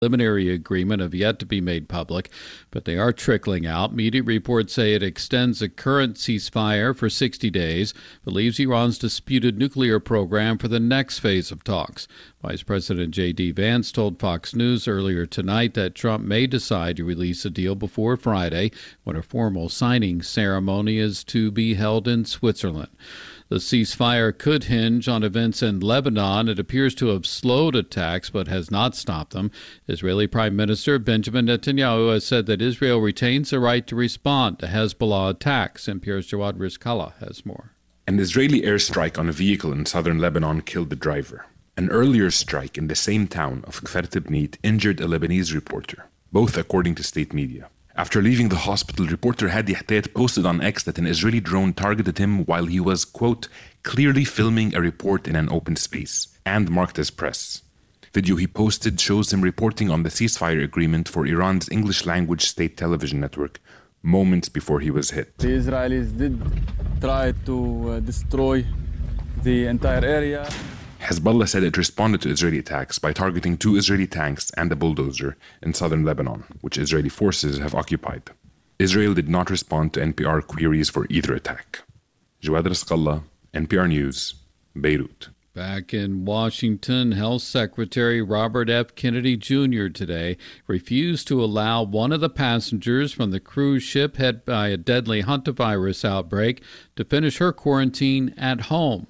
preliminary agreement have yet to be made public, but they are trickling out. Media reports say it extends the current ceasefire for 60 days, but leaves Iran's disputed nuclear program for the next phase of talks. Vice President J.D. Vance told Fox News earlier tonight that Trump may decide to release a deal before Friday, when a formal signing ceremony is to be held in Switzerland. The ceasefire could hinge on events in Lebanon. It appears to have slowed attacks but has not stopped them. Israeli Prime Minister Benjamin Netanyahu has said that Israel retains the right to respond to Hezbollah attacks. NPR's Jawad Rizkallah has more. An Israeli airstrike on a vehicle in southern Lebanon killed the driver. An earlier strike in the same town of Kfar Tibnit injured a Lebanese reporter, both according to state media. After leaving the hospital, reporter Hadi Htait posted on X that an Israeli drone targeted him while he was, quote, clearly filming a report in an open space, and marked as press. Video he posted shows him reporting on the ceasefire agreement for Iran's English-language state television network moments before he was hit. The Israelis did try to destroy the entire area. Hezbollah said it responded to Israeli attacks by targeting 2 Israeli tanks and a bulldozer in southern Lebanon, which Israeli forces have occupied. Israel did not respond to NPR queries for either attack. Jawad Rizkallah, NPR News, Beirut. Back in Washington, Health Secretary Robert F. Kennedy Jr. today refused to allow one of the passengers from the cruise ship hit by a deadly hantavirus outbreak to finish her quarantine at home.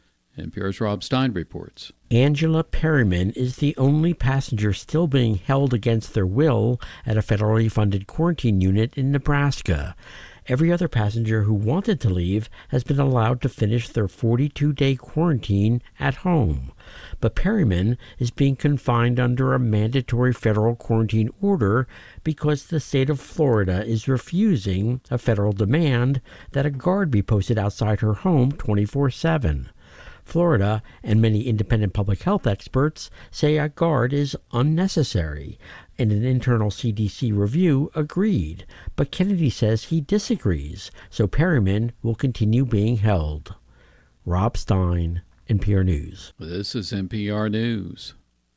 NPR's Rob Stein reports. Angela Perryman is the only passenger still being held against their will at a federally funded quarantine unit in Nebraska. Every other passenger who wanted to leave has been allowed to finish their 42-day quarantine at home. But Perryman is being confined under a mandatory federal quarantine order because the state of Florida is refusing a federal demand that a guard be posted outside her home 24/7. Florida and many independent public health experts say a guard is unnecessary, and an internal CDC review agreed. But Kennedy says he disagrees, so Perryman will continue being held. Rob Stein, NPR News. This is NPR News.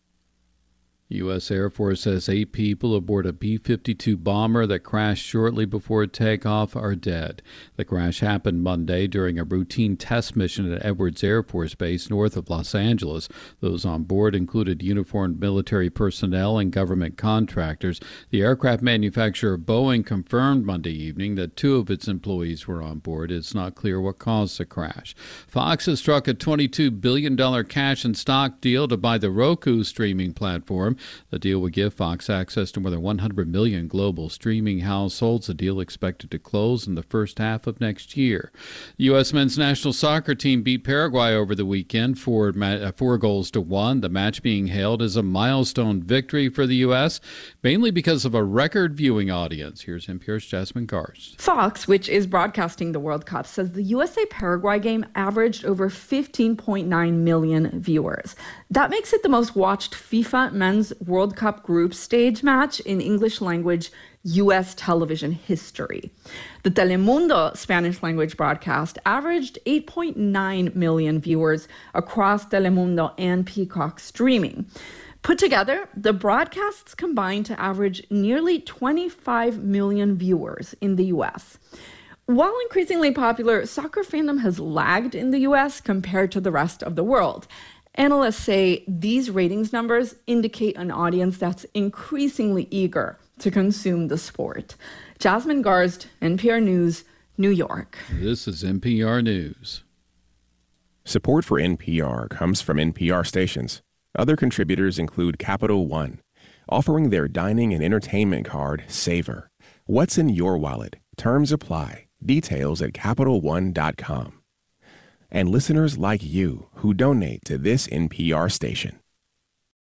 U.S. Air Force says 8 people aboard a B-52 bomber that crashed shortly before takeoff are dead. The crash happened Monday during a routine test mission at Edwards Air Force Base north of Los Angeles. Those on board included uniformed military personnel and government contractors. The aircraft manufacturer Boeing confirmed Monday evening that 2 of its employees were on board. It's not clear what caused the crash. Fox has struck a $22 billion cash and stock deal to buy the Roku streaming platform. The deal would give Fox access to more than 100 million global streaming households. The deal expected to close in the first half of next year. The U.S. men's national soccer team beat Paraguay over the weekend 4 goals to 1. The match being hailed as a milestone victory for the U.S., mainly because of a record viewing audience. Here's NPR's Jasmine Garst. Fox, which is broadcasting the World Cup, says the USA-Paraguay game averaged over 15.9 million viewers. That makes it the most watched FIFA Men's World Cup group stage match in English-language U.S. television history. The Telemundo Spanish-language broadcast averaged 8.9 million viewers across Telemundo and Peacock streaming. Put together, the broadcasts combined to average nearly 25 million viewers in the U.S. While increasingly popular, soccer fandom has lagged in the U.S. compared to the rest of the world. Analysts say these ratings numbers indicate an audience that's increasingly eager to consume the sport. Jasmine Garst, NPR News, New York. This is NPR News. Support for NPR comes from NPR stations. Other contributors include Capital One, offering their dining and entertainment card, Savor. What's in your wallet? Terms apply. Details at CapitalOne.com. And listeners like you who donate to this NPR station.